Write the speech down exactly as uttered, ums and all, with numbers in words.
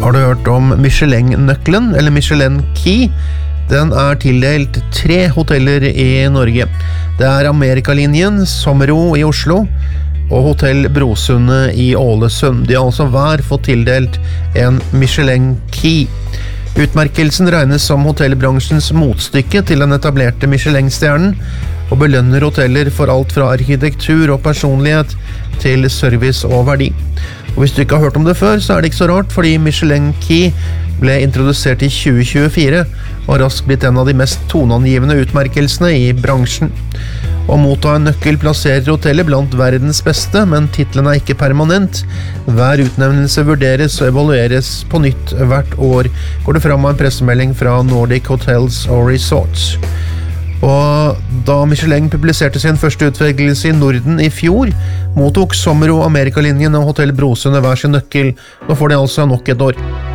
Har du hørt om Michelin-nøkkelen, eller Michelin Key? Den er tildelt tre hoteller i Norge. Det er Amerikalinjen, Sommero i Oslo, og Hotell Brosundet i Ålesund. De har altså hver fått tildelt en Michelin Key. Utmerkelsen regnes som hotellbransjens motstykke til den etablerte Michelin-stjernen, og belønner hoteller for alt fra arkitektur og personlighet til service og verdi. Og hvis du ikke har hørt om det før, så er det ikke så rart, fordi Michelin Key ble introdusert i tjue tjuefire og har raskt blitt en av de mest toneangivende utmerkelsene i bransjen. Å motta en nøkkel plasserer hotellet blant verdens beste, men titlen er ikke permanent. Hver utnevnelse vurderes og evalueres på nytt hvert år, går det fram av en pressemelding fra Nordic Hotels og Resorts. Og da Michelin publiserte sin første utvelgelse i Norden i fjor, mottok Sommero, Amerikalinjen og Hotell Brosundet hver sin nøkkel. Nå får de altså nok et år.